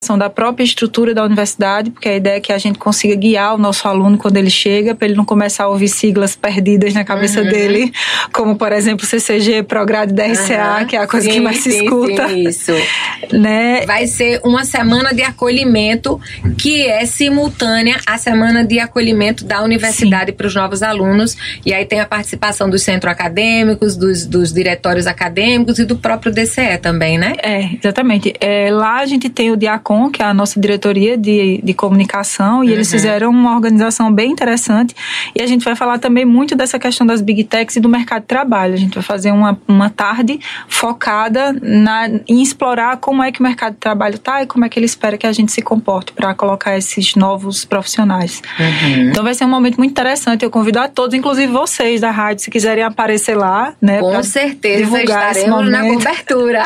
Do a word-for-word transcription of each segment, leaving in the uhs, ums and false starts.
da própria estrutura da universidade, porque a ideia é que a gente consiga guiar o nosso aluno quando ele chega, para ele não começar a ouvir siglas perdidas na cabeça uhum. dele, como, por exemplo, C C G, Prograde D R C A, uhum. que é a coisa sim, que mais se sim, escuta. Sim, isso. Né? Vai ser uma semana de acolhimento que é simultânea à semana de acolhimento da universidade para os novos alunos, e aí tem a participação dos centros acadêmicos, dos, dos diretórios acadêmicos e do próprio D C E também, né? É, exatamente. É, lá a gente tem o Diacon, que é a nossa diretoria de, de comunicação, e uhum. eles fizeram uma organização bem interessante, e a gente vai falar também muito dessa questão das Big Techs e do mercado de trabalho. A gente vai fazer uma, uma tarde focada na, em explorar como é que o mercado de trabalho está e como é que ele espera que a gente se comporte para colocar esses novos profissionais. Uhum. Então vai ser um momento muito interessante, eu convido a todos, inclusive vocês da rádio, se quiserem aparecer lá, né? Com certeza estaremos na cobertura.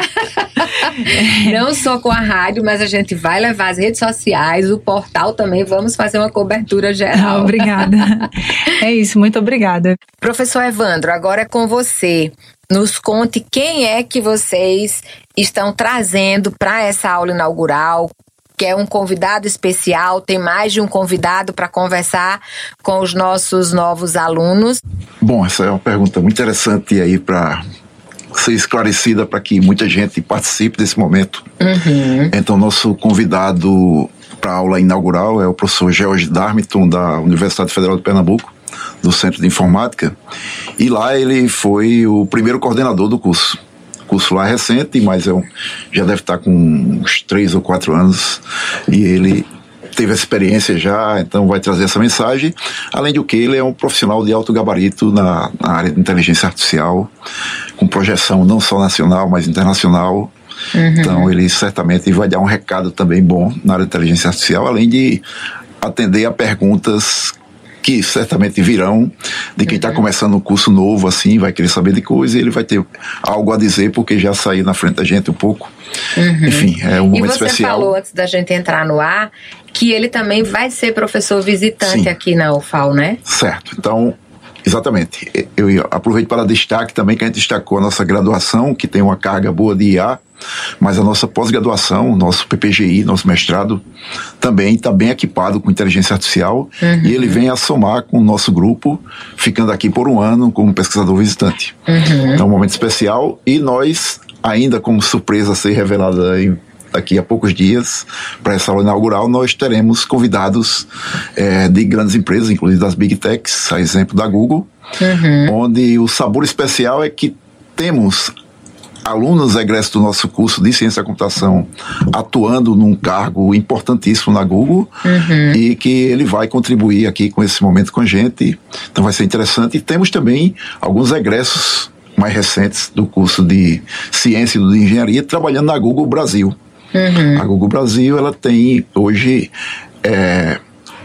Não só com a rádio, mas a gente vai levar as redes sociais, o portal também, vamos fazer uma cobertura geral. Ah, obrigada. É isso, muito obrigada. Professor Evandro, agora é com você. Nos conte quem é que vocês estão trazendo para essa aula inaugural, que é um convidado especial, tem mais de um convidado para conversar com os nossos novos alunos. Bom, essa é uma pergunta muito interessante aí para ser esclarecida, para que muita gente participe desse momento. Uhum. Então, nosso convidado para a aula inaugural é o professor George Darmington, da Universidade Federal de Pernambuco, do Centro de Informática, e lá ele foi o primeiro coordenador do curso. O curso lá é recente, mas é um, já deve estar com uns três ou quatro anos, e ele teve essa experiência já, então vai trazer essa mensagem. Além do que, ele é um profissional de alto gabarito na, na área de inteligência artificial, com projeção não só nacional, mas internacional. Uhum. Então ele certamente vai dar um recado também bom na área de inteligência artificial, além de atender a perguntas que certamente virão de quem está uhum. começando um curso novo, assim, vai querer saber de coisa, e ele vai ter algo a dizer, porque já saiu na frente da gente um pouco. Uhum. Enfim, é um momento especial. E você especial. Falou, antes da gente entrar no ar, que ele também vai ser professor visitante Sim. aqui na U F A L, né? Certo. Então, exatamente. Eu aproveito para destaque também que a gente destacou a nossa graduação, que tem uma carga boa de I A, mas a nossa pós-graduação, nosso P P G I, nosso mestrado, também está bem equipado com inteligência artificial, uhum. e ele vem a somar com o nosso grupo, ficando aqui por um ano como pesquisador visitante. Uhum. Então, um momento especial, e nós, ainda como surpresa a ser revelada em daqui a poucos dias, para essa aula inaugural, nós teremos convidados é, de grandes empresas, inclusive das Big Techs, a exemplo da Google, uhum. onde o sabor especial é que temos alunos egressos do nosso curso de Ciência da Computação atuando num cargo importantíssimo na Google, uhum. e que ele vai contribuir aqui com esse momento com a gente, então vai ser interessante. E temos também alguns egressos mais recentes do curso de Ciência e de Engenharia trabalhando na Google Brasil. Uhum. A Google Brasil, ela tem hoje é,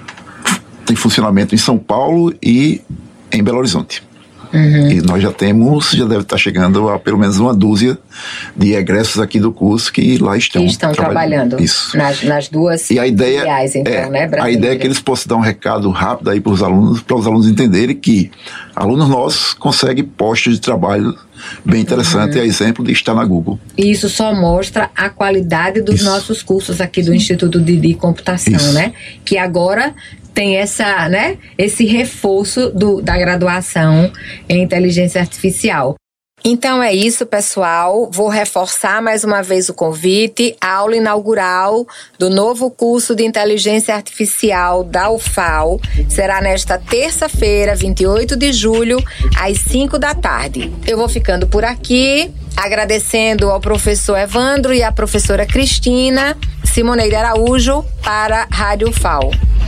tem funcionamento em São Paulo e em Belo Horizonte. Uhum. E nós já temos, já deve estar chegando a pelo menos uma dúzia de egressos aqui do curso que lá estão, que estão trabalhando, trabalhando. Isso. Nas, nas duas e a ideia filiais, então, é, né, a ideia é que eles possam dar um recado rápido aí para os alunos, para os alunos entenderem que alunos nossos conseguem postos de trabalho bem interessante, uhum. a exemplo de estar na Google. E isso só mostra a qualidade dos isso. nossos cursos aqui do Instituto de, de Computação, isso. né? Que agora tem essa, né, esse reforço do, da graduação em inteligência artificial. Então é isso, pessoal. Vou reforçar mais uma vez o convite. A aula inaugural do novo curso de Inteligência Artificial da U F A L será nesta terça-feira, vinte e oito de julho, às cinco da tarde. Eu vou ficando por aqui, agradecendo ao professor Evandro e à professora Cristina Simoneira Araújo para a Rádio U F A L.